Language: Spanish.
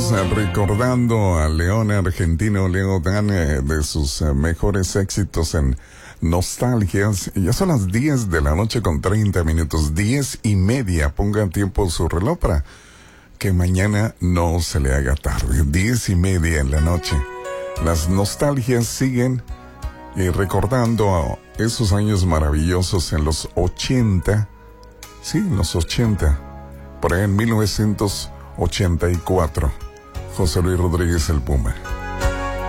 Estamos recordando al león argentino Leo Dan de sus mejores éxitos en nostalgias. Ya son las 10 de la noche con 30 minutos, 10:30. Ponga tiempo su reloj para que mañana no se le haga tarde. 10:30 en la noche. Las nostalgias siguen recordando esos años maravillosos en los 80. Sí, en los 80. Por ahí en 1984. José Luis Rodríguez el Puma.